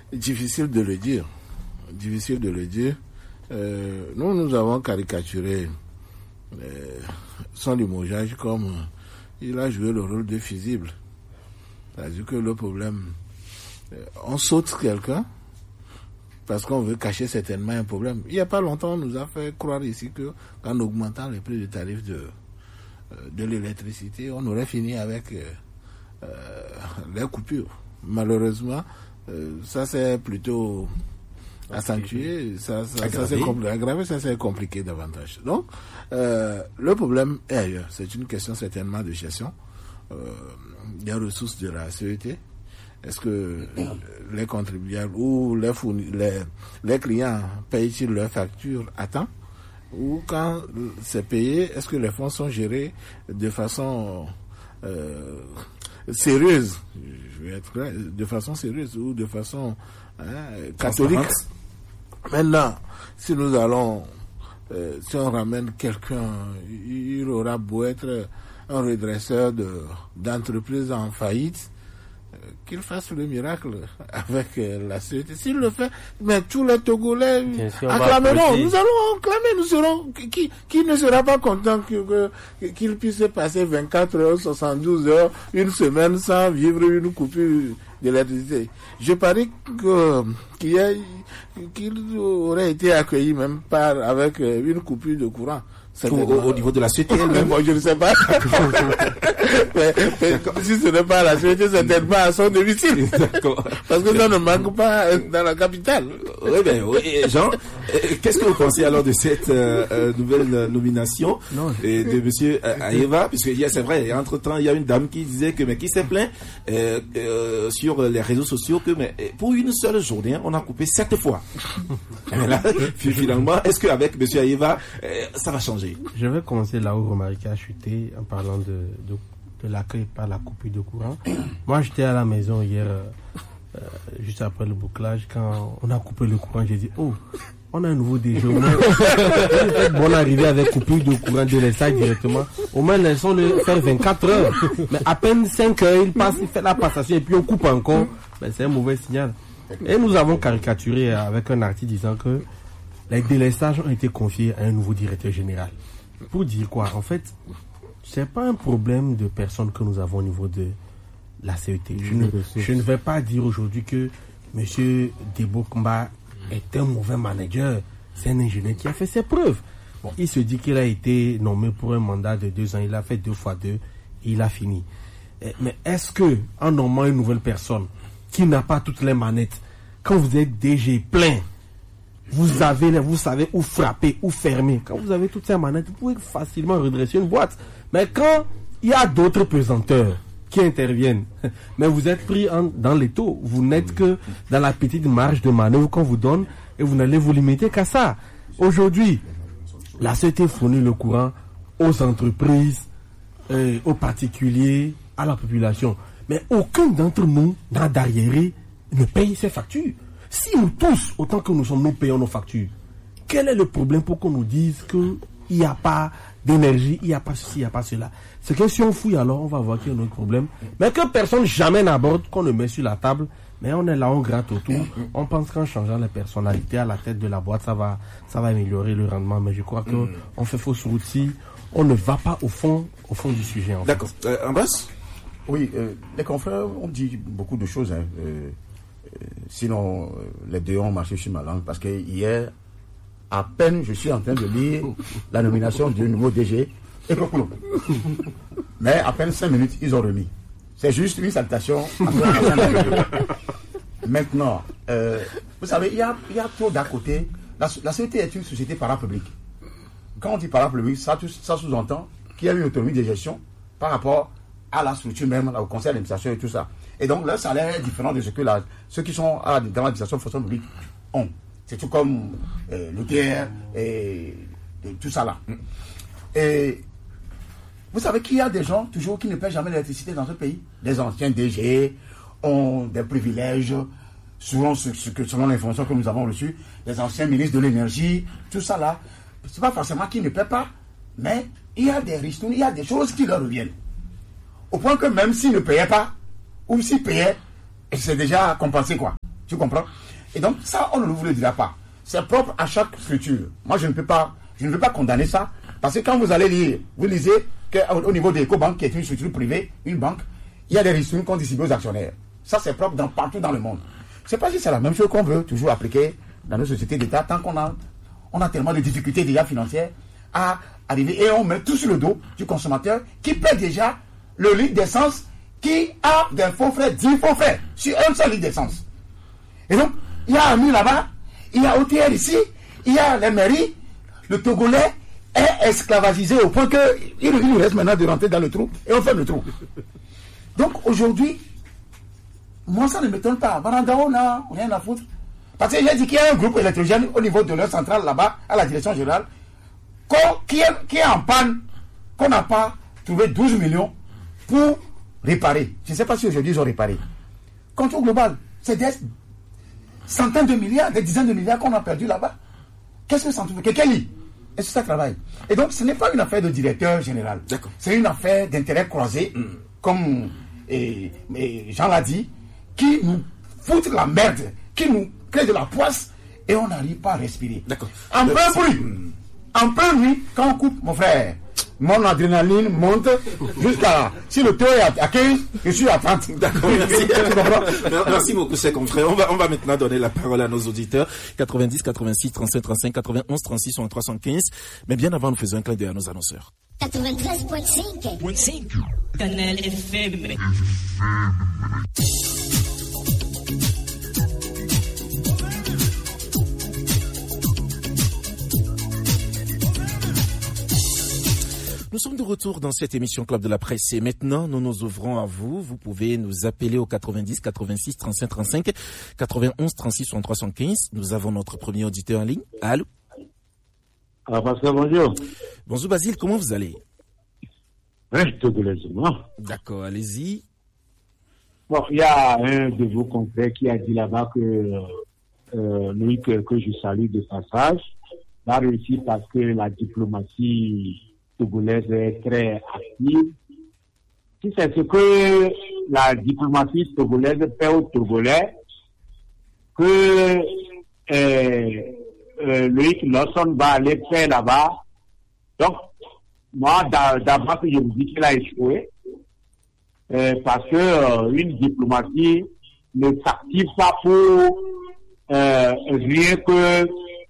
Difficile de le dire. Nous avons caricaturé son limogeage comme il a joué le rôle de fusible. C'est-à-dire que le problème, on saute quelqu'un parce qu'on veut cacher certainement un problème. Il n'y a pas longtemps, on nous a fait croire ici que qu'en augmentant les prix de tarifs de l'électricité, on aurait fini avec les coupures. Malheureusement, ça c'est plutôt accentué, ça c'est aggravé, ça c'est compliqué davantage. Donc, le problème est ailleurs. C'est une question certainement de gestion des ressources de la CET. Est-ce que les contribuables ou les clients payent-ils leurs factures à temps? Ou quand c'est payé, est-ce que les fonds sont gérés de façon sérieuse? Je vais être clair, de façon sérieuse ou de façon catholique. Maintenant, si nous allons, si on ramène quelqu'un, il aura beau être un redresseur d'entreprise en faillite, qu'il fasse le miracle avec la CET. S'il le fait, mais tous les Togolais acclameront. Nous allons acclamer, nous serons. Qui ne sera pas content qu'il puisse passer 24 heures, 72 heures, une semaine sans vivre une coupure d'électricité. Je parie qu'il aurait été accueilli même avec une coupure de courant. Au niveau de la CET elle-même. Bon, je ne sais pas. mais, si ce n'est pas la CET, c'est certainement à son domicile. D'accord. Parce que ça ne manque pas dans la capitale. Oui, Jean, qu'est-ce que vous pensez alors de cette nouvelle nomination de monsieur Ayeva? Puisque c'est vrai, entre-temps, il y a une dame qui disait qui s'est plaint sur les réseaux sociaux que pour une seule journée, on a coupé 7 fois. Mais là, finalement, est-ce qu'avec monsieur Ayeva, ça va changer? Je vais commencer là où Romaric a chuté en parlant de l'accueil par la coupure de courant. Moi, j'étais à la maison hier, juste après le bouclage, quand on a coupé le courant, j'ai dit, on a un nouveau DG. Bonne arrivée avec coupure de courant de l'État directement. Au moins, laissons-le faire 24 heures. Mais à peine 5 heures, il fait la passation et puis on coupe encore. C'est un mauvais signal. Et nous avons caricaturé avec un article disant que les délestages ont été confiés à un nouveau directeur général. Pour dire quoi? En fait, c'est pas un problème de personnes que nous avons au niveau de la CET. Je ne vais pas dire aujourd'hui que M. Debo Kamba est un mauvais manager. C'est un ingénieur qui a fait ses preuves. Bon, il se dit qu'il a été nommé pour un mandat de 2 ans. Il a fait 2 fois 2. Il a fini. Mais est-ce que, en nommant une nouvelle personne qui n'a pas toutes les manettes, quand vous êtes DG plein, vous savez où frapper, où fermer. Quand vous avez toutes ces manettes, vous pouvez facilement redresser une boîte. Mais quand il y a d'autres pesanteurs qui interviennent, mais vous êtes pris dans l'étau, vous n'êtes que dans la petite marge de manœuvre qu'on vous donne et vous n'allez vous limiter qu'à ça. Aujourd'hui, la CET fournit le courant aux entreprises, aux particuliers, à la population. Mais aucun d'entre nous n'a d'arriéré ne paye ses factures. Si nous tous, autant que nous sommes, nous payons nos factures, quel est le problème pour qu'on nous dise qu'il n'y a pas d'énergie, il n'y a pas ceci, il n'y a pas cela? C'est que si on fouille alors, on va voir qu'il y a un autre problème. Mais que personne jamais n'aborde, qu'on le met sur la table. Mais on est là, on gratte autour. On pense qu'en changeant les personnalités à la tête de la boîte, ça va améliorer le rendement. Mais je crois qu'on fait fausse route si on ne va pas au fond du sujet. D'accord. Ambas? Oui, les confrères ont dit beaucoup de choses. Sinon, les deux ont marché sur ma langue parce que hier, à peine je suis en train de lire la nomination du nouveau DG et mais à peine 5 minutes, ils ont remis. C'est juste une salutation. Maintenant, vous savez, il y a trop d'à côté. La société est une société parapublique. Quand on dit parapublique, ça sous-entend qu'il y a une autonomie de gestion par rapport à la structure même, au conseil d'administration et tout ça. Et donc, leur salaire est différent de ce que ceux qui sont dans l'administration de fonction publique ont. C'est tout comme l'OTR et tout ça là. Et vous savez qu'il y a des gens toujours qui ne paient jamais l'électricité dans ce pays. Les anciens DG ont des privilèges, selon l'information que nous avons reçue, les anciens ministres de l'énergie, tout ça là. C'est pas forcément qu'ils ne paient pas, mais il y a des risques, il y a des choses qui leur reviennent. Au point que même s'ils ne payaient pas, ou s'ils payaient, c'est déjà compensé quoi. Tu comprends? Et donc, ça, on ne vous le dira pas. C'est propre à chaque structure. Moi, je ne veux pas condamner ça. Parce que quand vous allez lire, vous lisez qu'au niveau de EcoBank, qui est une structure privée, une banque, il y a des ristournes qu'on distribue aux actionnaires. Ça, c'est propre partout dans le monde. Je ne sais pas si c'est la même chose qu'on veut toujours appliquer dans nos sociétés d'État, tant qu'on a tellement de difficultés déjà financières à arriver. Et on met tout sur le dos du consommateur qui paie déjà le litre d'essence qui a des faux frais, 10 faux frais, sur un seul litre d'essence. Et donc, il y a AMU là-bas, il y a OTR ici, il y a les mairies. Le Togolais est esclavagisé au point qu'il nous reste maintenant de rentrer dans le trou et on fait le trou. Donc aujourd'hui, moi ça ne m'étonne pas. Barandao n'a rien à foutre. Parce que j'ai dit qu'il y a un groupe électrogène au niveau de leur centrale là-bas, à la direction générale, qui est en panne, qu'on n'a pas trouvé 12 millions pour réparer. Je ne sais pas si aujourd'hui ils ont réparé. Contrôle global, c'est des centaines de milliards, des dizaines de milliards qu'on a perdu là-bas. Qu'est-ce que ça en trouve? Quelqu'un lit. Est-ce que ça travaille? Et donc, ce n'est pas une affaire de directeur général. D'accord. C'est une affaire d'intérêt croisé, comme Jean l'a dit, qui nous fout la merde, qui nous crée de la poisse, et on n'arrive pas à respirer. D'accord. En plein nuit, quand on coupe, mon frère, mon adrénaline monte jusqu'à... Si le taux est à 15, je suis à 30. D'accord, merci. Merci beaucoup, chers confrères. On va maintenant donner la parole à nos auditeurs. 90, 86, 35, 35, 91, 36, 315. Mais bien avant, nous faisons un clin d'œil à nos annonceurs. 93.5 Canal FM. Nous sommes de retour dans cette émission Club de la Presse et maintenant nous nous ouvrons à vous. Vous pouvez nous appeler au 90 86 35 35 91 36 315. Nous avons notre premier auditeur en ligne. Allô? Alors Pascal, bonjour. Bonjour Basile, comment vous allez? Ouais, togolaisement. D'accord, allez-y. Bon, il y a un de vos confrères qui a dit là-bas que Loïc, que je salue de passage, va réussir parce que la diplomatie togolaise est très active. Si c'est ce que la diplomatie togolaise fait aux Togolais, que Loïc Lawson va aller faire là-bas. Donc, moi, d'abord que je vous dis qu'il a échoué, parce que une diplomatie ne s'active pas pour rien que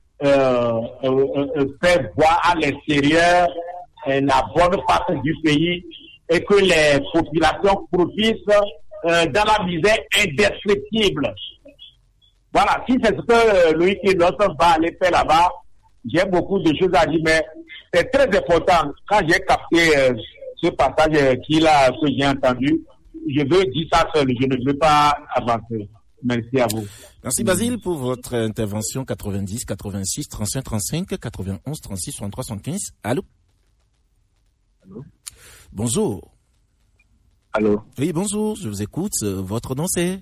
faire voir à l'extérieur la bonne partie du pays et que les populations profitent dans la misère indescriptible. Voilà, si c'est ce que Loïc Lawson va aller faire là-bas, j'ai beaucoup de choses à dire, mais c'est très important. Quand j'ai capté ce passage que j'ai entendu, je veux dire ça seul, je ne veux pas avancer. Merci à vous. Merci Basile pour votre intervention. 90 86 35 35 91 36 315. Allô? Allô? Bonjour. Allô? Oui, bonjour, je vous écoute. Votre nom c'est?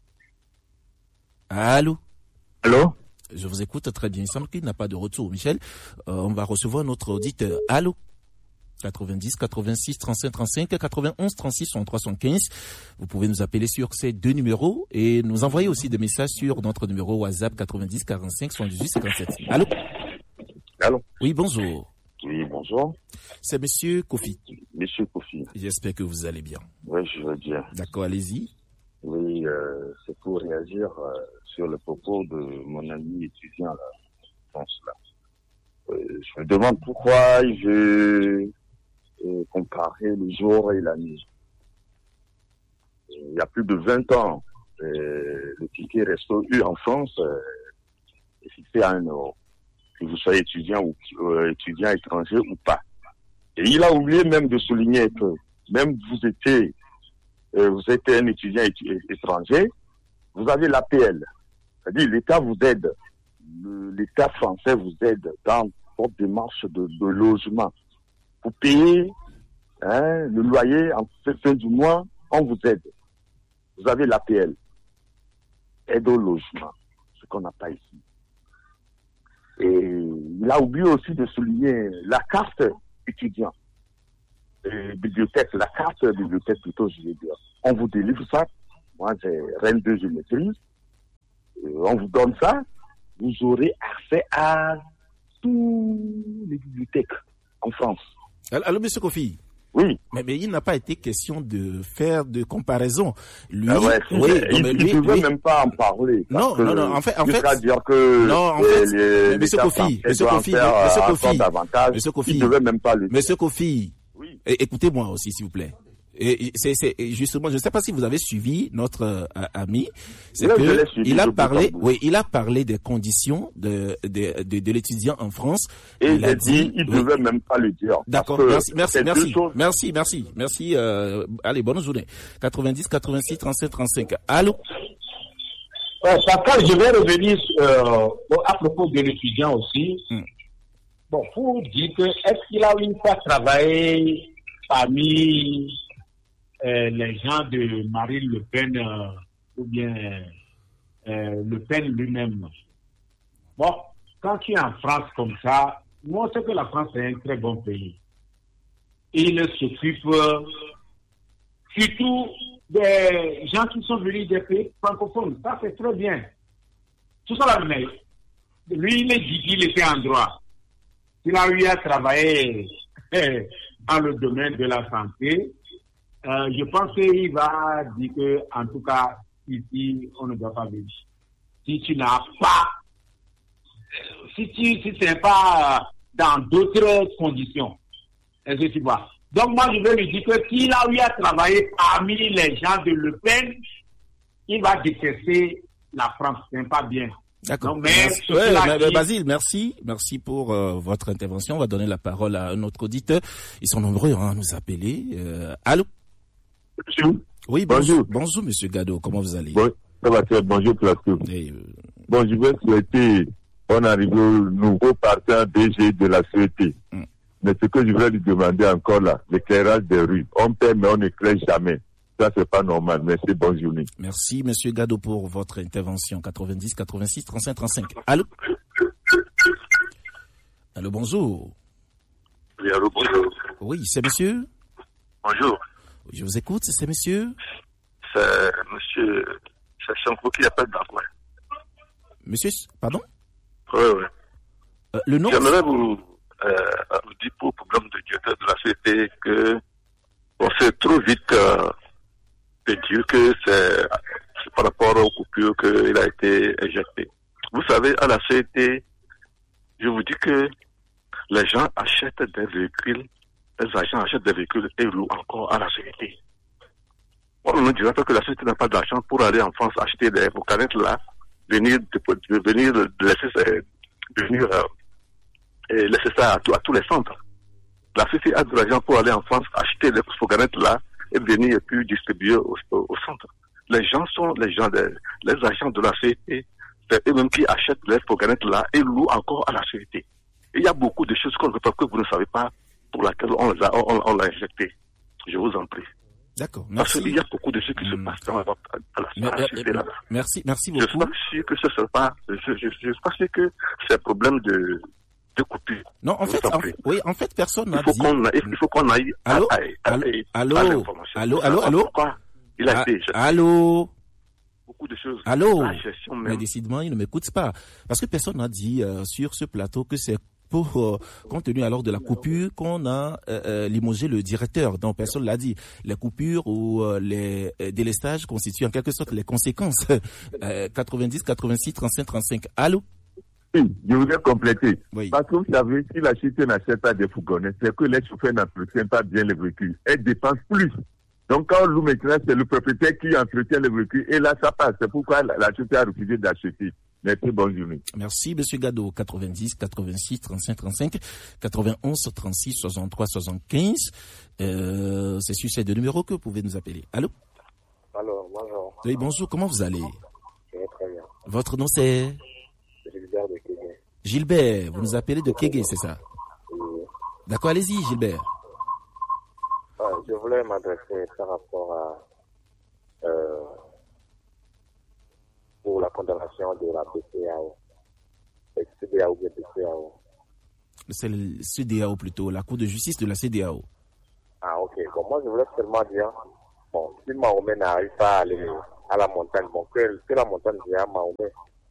Allô? Allô? Je vous écoute très bien. Il semble qu'il n'a pas de retour. Michel, on va recevoir notre auditeur. Allô? 90 86 35 35 91 36 315. Vous pouvez nous appeler sur ces deux numéros et nous envoyer aussi des messages sur notre numéro WhatsApp 90 45 78 57. Allô? Allô? Oui, bonjour. Oui, bonjour. C'est Monsieur Kofi. Monsieur Kofi. J'espère que vous allez bien. Oui, je veux bien. D'accord, allez-y. Oui, c'est pour réagir sur le propos de mon ami étudiant là, en France là. Je me demande pourquoi il veut comparer le jour et la nuit. Il y a plus de 20 ans, le ticket resto U en France est fixé à 1 euro. Que vous soyez étudiant ou étudiant étranger ou pas. Et il a oublié même de souligner que même vous êtes un étudiant étranger, vous avez l'APL. C'est-à-dire l'État vous aide. L'État français vous aide dans votre démarche de logement. Vous payez le loyer en fin du mois, on vous aide. Vous avez l'APL. Aide au logement, ce qu'on n'a pas ici. Et il a oublié aussi de souligner la carte étudiant. Bibliothèque, la carte bibliothèque plutôt, je vais dire. On vous délivre ça. Moi, j'ai Rennes 2, je maîtrise. on vous donne ça, vous aurez accès à toutes les bibliothèques en France. Alors, M. Kofi. Oui. Mais il n'a pas été question de faire de comparaison. Lui, il ne veut même pas en parler. Non, en fait, dire que M. Kofi, il ne veut même pas le dire. M. Kofi, oui. Écoutez-moi aussi, s'il vous plaît. Et c'est justement, je ne sais pas si vous avez suivi notre ami, c'est que il a parlé des conditions de l'étudiant en France. Et il a dit, il ne veut même pas le dire. D'accord, merci. Allez, bonne journée. 90 86 35 35. Allô. Pascal, je vais revenir à propos de l'étudiant aussi. Bon, pour dire que est-ce qu'il a une fois travaillé parmi les gens de Marine Le Pen ou bien Le Pen lui-même. Bon, quand tu es en France comme ça, nous on sait que la France est un très bon pays. Il s'occupe surtout des gens qui sont venus des pays francophones. Ça c'est très bien. Tout ça là, mais lui il est dit qu'il était en droit. Il a eu à travailler dans le domaine de la santé. Je pense qu'il va dire que, en tout cas, ici, on ne doit pas venir. Si tu n'as pas, si ce n'est pas dans d'autres conditions, est-ce que tu vois? Donc, moi, je vais lui dire que s'il a eu à travailler parmi les gens de Le Pen, il va détester la France. Ce n'est pas bien. D'accord. Donc, Basile, merci pour votre intervention. On va donner la parole à un autre auditeur. Ils sont nombreux à nous appeler. Allô? Oui, bonjour, Monsieur Gado, comment vous allez? Bon, ça va très bonjour, Plateau. Bon, je vais souhaiter bon arrivée au nouveau partenaire DG de la CET. Mais ce que je voulais lui demander encore là, l'éclairage des rues. On paie, mais on n'éclaire jamais. Ça, c'est pas normal. Merci, bonne journée. Merci, Monsieur Gado, pour votre intervention. 90 86 35 35. Allô? Allô, bonjour. Oui, allô, bonjour. Oui, c'est monsieur? Bonjour. Je vous écoute, c'est monsieur? C'est monsieur... C'est Sanko qui appelle dans quoi? Monsieur, pardon? Oui. Le nom? J'aimerais vous dire pour le programme de directeur de la CET que on sait trop vite de dire que c'est par rapport aux coupures qu'il a été éjecté. Vous savez, à la CET, je vous dis que les gens achètent des véhicules, les agents achètent des véhicules et louent encore à la CET. On ne dirait pas que la CET n'a pas d'argent pour aller en France acheter des boucanettes là, venir laisser ça à tous les centres. La CET a de l'argent pour aller en France acheter des boucanettes là et venir et puis distribuer au centre. Les agents de la CET, c'est eux-mêmes qui achètent les boucanettes là et louent encore à la CET. Il y a beaucoup de choses que vous ne savez pas pour laquelle on l'a injecté. Je vous en prie. D'accord, merci. Parce qu'il y a beaucoup de choses qui se passent à la CET là-bas. Merci beaucoup. Je suis pas sûr que ce soit pas, je suis pas sûr que c'est un problème de coupure. Non, en fait, personne n'a dit. Il faut qu'on aille à l'information. Allô? Il a été. Allô? Beaucoup de choses. Allô? Mais décidément, il ne m'écoute pas. Parce que personne n'a dit sur ce plateau que c'est pour, compte tenu alors de la coupure, qu'on a limogé le directeur. Donc personne l'a dit. Les coupures ou les délestages constituent en quelque sorte les conséquences. 90, 86, 35, 35. Allô? Oui, je voudrais compléter. Oui. Parce que vous savez, si la CET n'achète pas des fourgonnettes, c'est que les chauffeurs n'entretiennent pas bien les véhicules. Elles dépensent plus. Donc quand on loue maintenant, c'est le propriétaire qui entretient le véhicule. Et là, ça passe. C'est pourquoi la CET a refusé d'acheter. Merci, bonne journée. Merci, Monsieur Gado. 90, 86, 35, 35, 91, 36, 63, 75. C'est sur ces deux numéros que vous pouvez nous appeler. Allô? Allô, bonjour. Oui, bonjour. Comment vous allez? Je vais très bien. Votre nom c'est? Gilbert de Kégué. Gilbert, vous nous appelez de Kégué, c'est ça? Oui. D'accord, allez-y, Gilbert. Je voulais m'adresser par rapport à pour la condamnation de la BCEAO. CEDEAO ou BCEAO. C'est le CEDEAO plutôt, la Cour de justice de la CEDEAO. Ah, ok. Bon, moi, je voulais seulement dire, bon, si Mahomet n'arrive pas à aller à la montagne, bon, que la montagne vienne à Mahomet,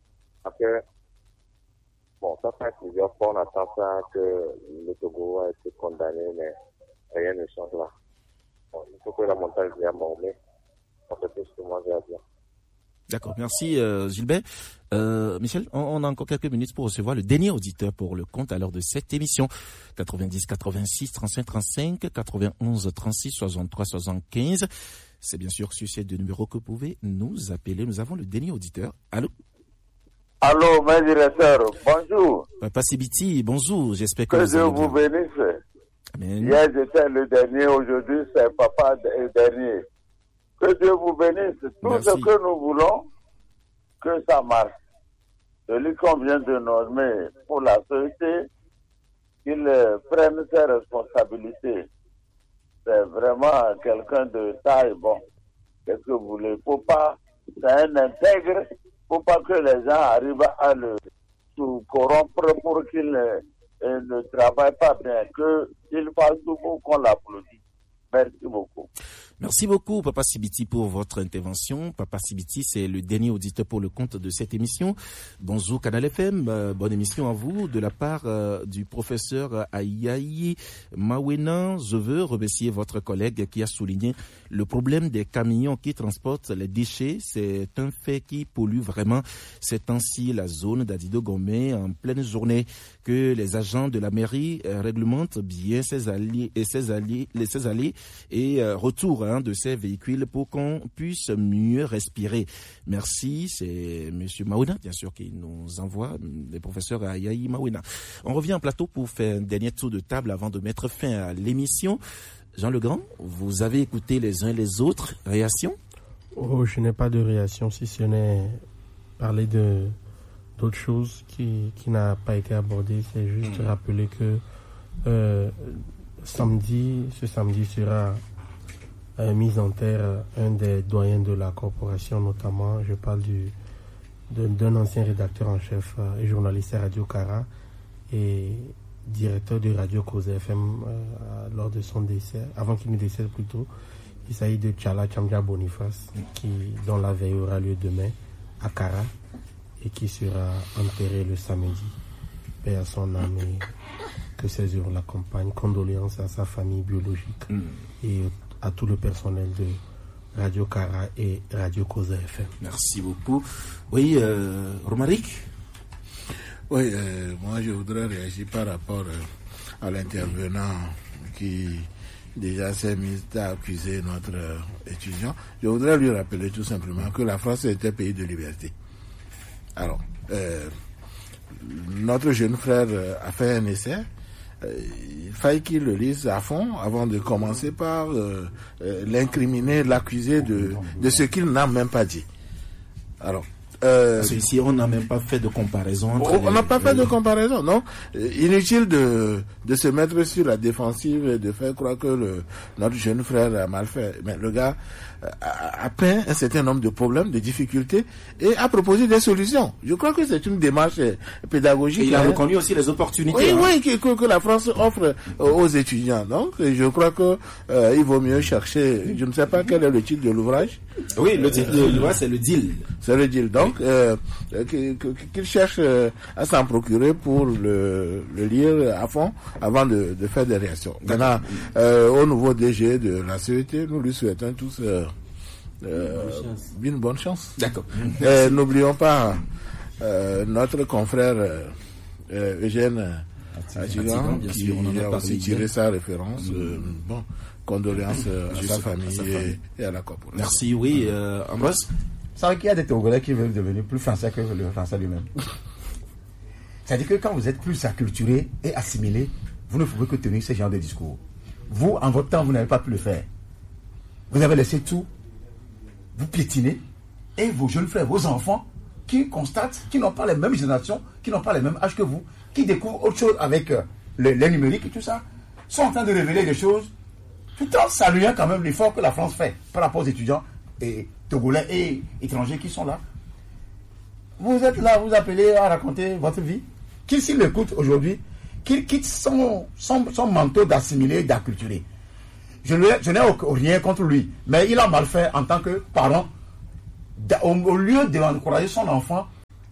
Parce que, bon, ça fait plusieurs fois, on attend ça que le Togo a été condamné, mais rien ne change là. Bon, il faut que la montagne vienne mormer. On fait tout ce que moi j'ai à dire. D'accord, merci Gilbert. Michel, on a encore quelques minutes pour recevoir le dernier auditeur pour le compte à l'heure de cette émission. 90 86 35 35, 91 36 63 75. C'est bien sûr sur ces deux numéros que vous pouvez nous appeler. Nous avons le dernier auditeur. Allô? Allô, mes directeurs, bonjour. Papa Sibiti, bonjour. J'espère que Dieu vous bénisse. Amen. Hier, j'étais le dernier. Aujourd'hui, c'est papa le dernier. Que Dieu vous bénisse. Tout Merci. ce que nous voulons, que ça marche. Celui qu'on vient de nommer pour la société, qu'il prenne ses responsabilités. C'est vraiment quelqu'un de taille. Bon, qu'est-ce que vous voulez? Faut pas, c'est un intègre. Faut pas que les gens arrivent à le corrompre pour qu'il ne travaille pas bien. Qu'il fasse tout pour qu'on l'applaudisse. Merci beaucoup. Merci beaucoup, Papa Sibiti, pour votre intervention. Papa Sibiti, c'est le dernier auditeur pour le compte de cette émission. Bonjour, Canal FM. Bonne émission à vous. De la part du professeur Ayayi Mawena, je veux remercier votre collègue qui a souligné le problème des camions qui transportent les déchets. C'est un fait qui pollue vraiment c'est ainsi la zone d'Adido Gomé en pleine journée. Que les agents de la mairie réglementent bien ces allées et retour de ces véhicules pour qu'on puisse mieux respirer. Merci, c'est Monsieur Mawena, bien sûr, qui nous envoie, le professeur Ayayi Mawena. On revient en plateau pour faire un dernier tour de table avant de mettre fin à l'émission. Jean Legrand, vous avez écouté les uns les autres. Réaction? Oh, je n'ai pas de réaction, si ce n'est parler d'autres choses qui n'a pas été abordée. C'est juste rappeler que ce samedi sera mise en terre un des doyens de la corporation, notamment, je parle d'un ancien rédacteur en chef et journaliste à Radio Cara et directeur de Radio Cause FM lors de son décès, avant qu'il ne décède plutôt. Il s'agit de Tchala Tchamja Boniface, dont la veille aura lieu demain à Cara et qui sera enterré le samedi. Paix à son âme et que ses œuvres l'accompagnent. Condoléances à sa famille biologique et à tout le personnel de Radio Cara et Radio Cause FM. Merci beaucoup. Oui, Romaric? Oui, moi je voudrais réagir par rapport à l'intervenant qui déjà s'est mis à accuser notre étudiant. Je voudrais lui rappeler tout simplement que la France est un pays de liberté. Alors, notre jeune frère a fait un essai. Il faille qu'il le lise à fond avant de commencer par l'incriminer, l'accuser de ce qu'il n'a même pas dit. Alors, parce qu'ici, on n'a même pas fait de comparaison. On n'a pas fait de comparaison, non. Inutile de se mettre sur la défensive et de faire croire que notre jeune frère a mal fait. Mais le gars a peint un certain nombre de problèmes, de difficultés et a proposé des solutions. Je crois que c'est une démarche pédagogique. Et il a reconnu aussi les opportunités. Oui, que la France offre aux étudiants. Donc, je crois que il vaut mieux chercher. Je ne sais pas quel est le titre de l'ouvrage. Oui, le titre de l'ouvrage, c'est le deal. C'est le deal. Donc, qu'il cherche à s'en procurer pour le lire à fond avant de faire des réactions. Maintenant, au nouveau DG de la CET, nous lui souhaitons tous une bonne chance. D'accord. N'oublions pas notre confrère Eugène Atigan, qui a aussi tiré sa référence. Bon, condoléances à sa famille et à la corporation. Merci, oui. Ambroise? Vous savez qu'il y a des Togolais qui veulent devenir plus français que le français lui-même. C'est-à-dire que quand vous êtes plus acculturé et assimilé, vous ne pouvez que tenir ce genre de discours. Vous, en votre temps, vous n'avez pas pu le faire. Vous avez laissé tout, vous piétiner, et vos jeunes frères, vos enfants, qui constatent, qui n'ont pas les mêmes générations, qui n'ont pas les mêmes âges que vous, qui découvrent autre chose avec les numériques et tout ça, sont en train de révéler des choses, tout en saluant quand même l'effort que la France fait par rapport aux étudiants et Togolais et étrangers qui sont là. Vous êtes là, vous appelez à raconter votre vie. Qui s'il l'écoute aujourd'hui, qu'il quitte son manteau d'assimilé et d'acculturé. Je n'ai rien contre lui, mais il a mal fait en tant que parent. Au lieu de l'encourager son enfant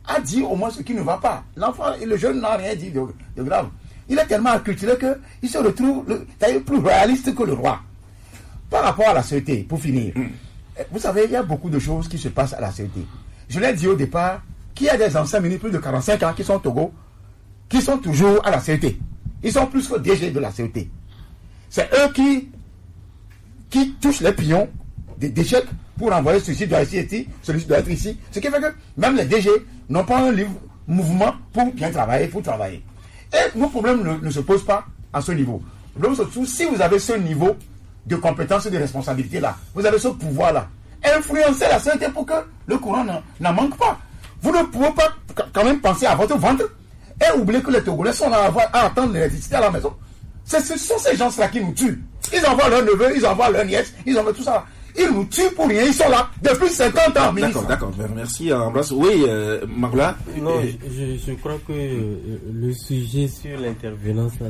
a dit au moins ce qui ne va pas. L'enfant et le jeune n'a rien dit de grave. Il est tellement acculturé qu'il se retrouve plus réaliste que le roi. Par rapport à la CET, pour finir, vous savez, il y a beaucoup de choses qui se passent à la CET. Je l'ai dit au départ qu'il y a des anciens ministres plus de 45 ans qui sont au Togo, qui sont toujours à la CET. Ils sont plus que DG de la CET. C'est eux qui touchent les pions des chèques pour envoyer celui-ci doit être ici, celui-ci doit être ici. Ce qui fait que même les DG n'ont pas un mouvement pour bien travailler, Et nos problèmes ne se posent pas à ce niveau. Le problème se trouve si vous avez ce niveau de compétence et de responsabilité là, vous avez ce pouvoir là, influencer la société pour que le courant n'en manque pas. Vous ne pouvez pas quand même penser à votre ventre et oublier que les Togolais sont à attendre l'électricité à la maison. Ce sont ces gens-là qui nous tuent. Ils envoient leurs neveux, ils envoient leurs nièces, ils envoient tout ça. Ils nous tuent pour rien, ils sont là depuis 50 ans, ministre. D'accord, merci Ambroise. Oui, Magoula. Non, je crois que le sujet sur l'intervenance, là,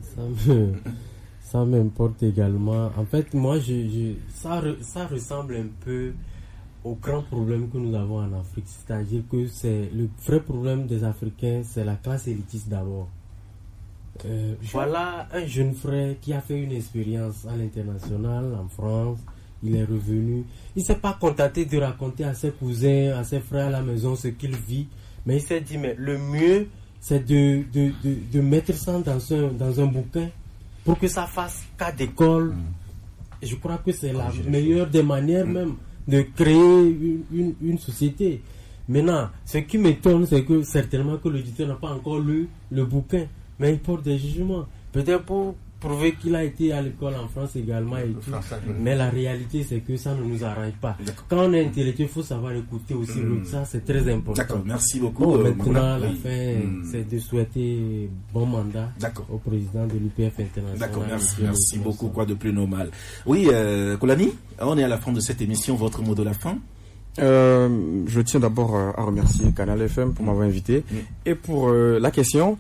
ça m'importe également. En fait, moi, ça ressemble un peu au grand problème que nous avons en Afrique. C'est-à-dire que c'est le vrai problème des Africains, c'est la classe élitiste d'abord. Voilà un jeune frère qui a fait une expérience à l'international, en France. Il est revenu. Il ne s'est pas contenté de raconter à ses cousins, à ses frères à la maison ce qu'il vit. Mais il s'est dit, mais le mieux, c'est de mettre ça dans un bouquin pour que ça fasse cas d'école. Et je crois que c'est la meilleure des manières même de créer une société. Maintenant, ce qui m'étonne, c'est que certainement que l'auditeur n'a pas encore lu le bouquin. Mais il porte des jugements. Peut-être pour prouver qu'il a été à l'école en France également et tout. Mais la réalité, c'est que ça ne nous arrange pas. Quand on est intellectuel, il faut savoir écouter aussi l'autre. Ça, c'est très important. D'accord, merci beaucoup. Maintenant, la fin, c'est de souhaiter bon mandat au président de l'UPF international. D'accord, merci beaucoup. Quoi de plus normal. Oui, Kolani, on est à la fin de cette émission. Votre mot de la fin? Je tiens d'abord à remercier Canal FM pour m'avoir invité. Et pour la question,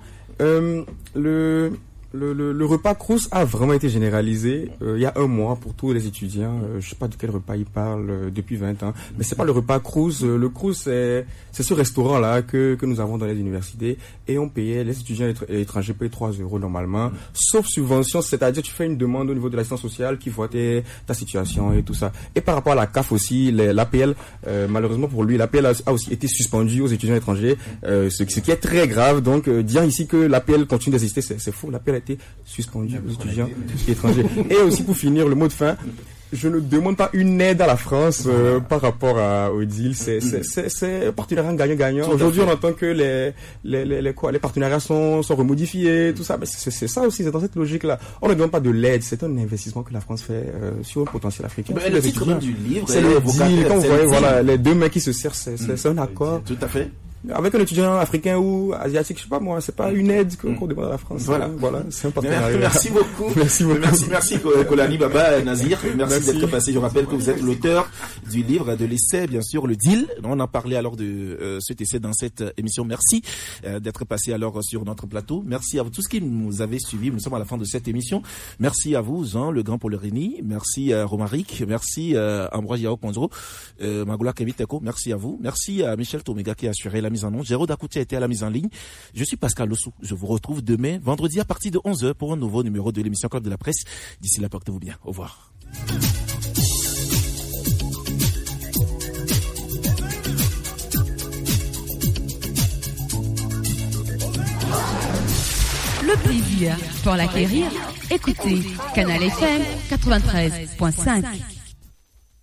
le repas Crous a vraiment été généralisé il y a un mois pour tous les étudiants. Je sais pas de quel repas ils parlent depuis 20 ans, mais c'est pas le repas Crous. Le Crous, c'est ce restaurant-là que nous avons dans les universités et on payait, les étudiants étrangers payent 3 € normalement, sauf subvention, c'est-à-dire tu fais une demande au niveau de l'assistance sociale qui voit ta situation et tout ça. Et par rapport à la CAF aussi, l'APL, malheureusement pour lui, l'APL a aussi été suspendu aux étudiants étrangers, ce qui est très grave. Donc dire ici que l'APL continue d'exister, c'est faux. L'APL a été suspendu aux étudiants étrangers. Et aussi pour finir, le mot de fin, je ne demande pas une aide à la France par rapport au deal. C'est partenariat gagnant-gagnant. Aujourd'hui, on entend que les partenariats sont remodifiés, tout ça. Mais c'est ça aussi, c'est dans cette logique-là. On ne demande pas de l'aide, c'est un investissement que la France fait sur le potentiel africain. Mais le titre même du livre, c'est le deal. Quand vous voyez, voilà, les deux mains qui se serrent, c'est un accord. Tout à fait. Avec un étudiant africain ou asiatique, je sais pas moi, c'est pas une aide qu'on demande à la France. Voilà, c'est un partenariat. Merci beaucoup. Merci Kolani Baba Nazir. Merci d'être passé. Je rappelle que vous êtes l'auteur du livre, de l'essai, bien sûr, le deal. On en parlait alors de cet essai dans cette émission. Merci d'être passé alors sur notre plateau. Merci à vous tous qui nous avez suivis. Nous sommes à la fin de cette émission. Merci à vous, Jean, le grand Paulerini. Merci Romaric. Merci Ambroise Yao Konzro. Magoula Keviteko. Merci à vous. Merci à Michel Tomega qui a assuré la mise en onde. Géraud Dakouti a été à la mise en ligne. Je suis Pascal Lossou. Je vous retrouve demain, vendredi à partir de 11h pour un nouveau numéro de l'émission Club de la Presse. D'ici là, portez-vous bien. Au revoir. Le plaisir pour l'acquérir. Écoutez Canal FM 93.5.